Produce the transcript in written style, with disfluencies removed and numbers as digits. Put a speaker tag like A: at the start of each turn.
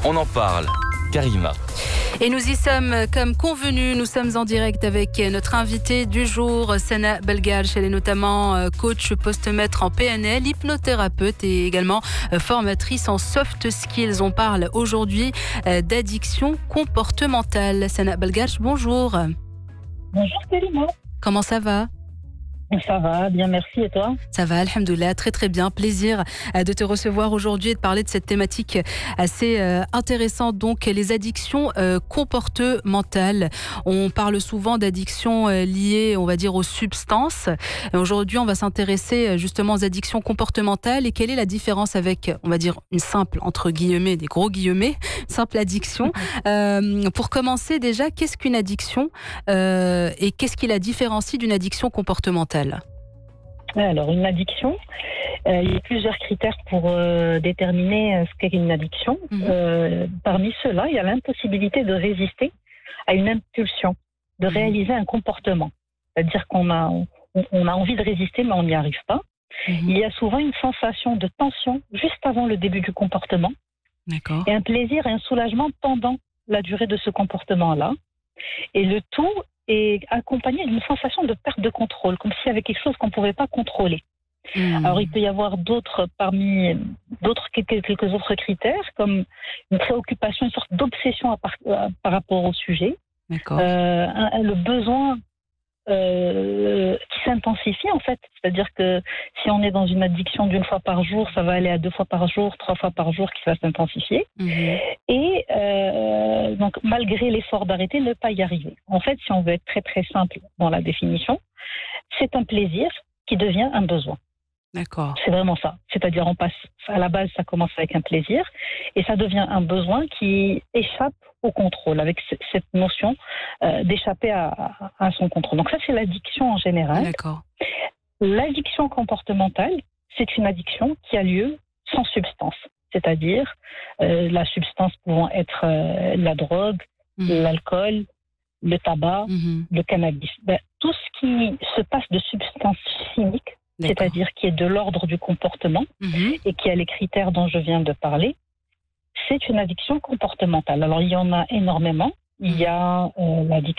A: On en parle. Karima.
B: Et nous y sommes comme convenu, nous sommes en direct avec notre invitée du jour, Sana Belgalch. Elle est notamment coach post-maître en PNL, hypnothérapeute et également formatrice en soft skills. On parle aujourd'hui d'addiction comportementale. Sana Belgalch, bonjour.
C: Bonjour Karima.
B: Comment ça va ?
C: Ça va, bien merci, et toi ?
B: Ça va, alhamdoulilah, très très bien. Plaisir de te recevoir aujourd'hui et de parler de cette thématique assez intéressante, donc les addictions comportementales. On parle souvent d'addictions liées, on va dire, aux substances. Aujourd'hui, on va s'intéresser justement aux addictions comportementales et quelle est la différence avec, on va dire, une simple, entre guillemets, des gros guillemets, simple addiction. Pour commencer déjà, qu'est-ce qu'une addiction et qu'est-ce qui la différencie d'une addiction comportementale ?
C: Alors, une addiction, il y a plusieurs critères pour déterminer ce qu'est une addiction. Parmi ceux-là, il y a l'impossibilité de résister à une impulsion, de réaliser un comportement. C'est-à-dire qu'on a envie de résister, mais on n'y arrive pas. Il y a souvent une sensation de tension juste avant le début du comportement.
B: D'accord.
C: Et un plaisir et un soulagement pendant la durée de ce comportement-là. Et le tout est accompagné d'une sensation de perte de contrôle, comme s'il y avait quelque chose qu'on ne pouvait pas contrôler. Alors, il peut y avoir quelques autres critères, comme une préoccupation, une sorte d'obsession par rapport au sujet.
B: D'accord.
C: Le besoin qui s'intensifie, en fait. C'est-à-dire que si on est dans une addiction d'une fois par jour, ça va aller à 2 fois par jour, 3 fois par jour, qui va s'intensifier. Et donc, malgré l'effort d'arrêter, ne pas y arriver. En fait, si on veut être très très simple dans la définition, c'est un plaisir qui devient un besoin.
B: D'accord.
C: C'est vraiment ça. C'est-à-dire, on passe, à la base, ça commence avec un plaisir et ça devient un besoin qui échappe au contrôle, avec cette notion d'échapper à son contrôle. Donc ça, c'est l'addiction en général.
B: D'accord.
C: L'addiction comportementale, c'est une addiction qui a lieu sans substance. C'est-à-dire, la substance pouvant être la drogue, l'alcool, le tabac, le cannabis. Tout ce qui se passe de substances chimiques, c'est-à-dire qui est de l'ordre du comportement et qui a les critères dont je viens de parler, c'est une addiction comportementale. Alors, il y en a énormément. Il y a l'addiction